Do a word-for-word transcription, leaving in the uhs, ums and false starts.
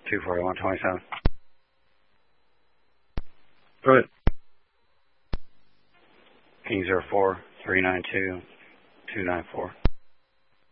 two forty-one twenty-seven. Go ahead. King zero four three nine two two nine four.